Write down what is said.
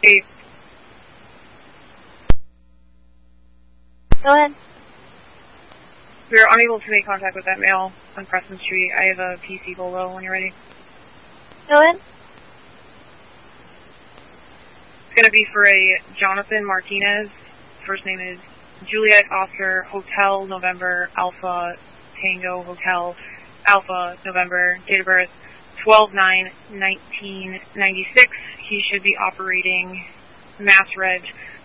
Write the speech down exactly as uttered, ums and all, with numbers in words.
Eight. Go ahead. We are unable to make contact with that male on Preston Street. I have a P C Volvo when you're ready. Go ahead. It's going to be for a Jonathan Martinez. First name is Juliet Oscar Hotel November Alpha Tango Hotel Alpha November. Date of birth twelve nine nineteen ninety-six. He should be operating Mass Reg